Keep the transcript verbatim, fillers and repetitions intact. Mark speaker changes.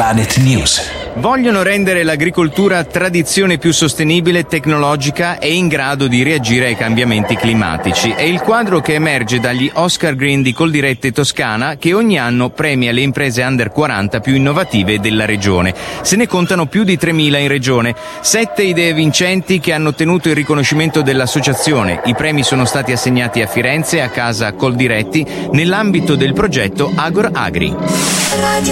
Speaker 1: Planet News.
Speaker 2: Vogliono rendere l'agricoltura tradizione più sostenibile, tecnologica e in grado di reagire ai cambiamenti climatici. È il quadro che emerge dagli Oscar Green di Coldiretti Toscana, che ogni anno premia le imprese under quaranta più innovative della regione. Se ne contano più di tremila in regione. Sette idee vincenti che hanno ottenuto il riconoscimento dell'associazione. I premi sono stati assegnati a Firenze, a casa Coldiretti, nell'ambito del progetto Agor Agri.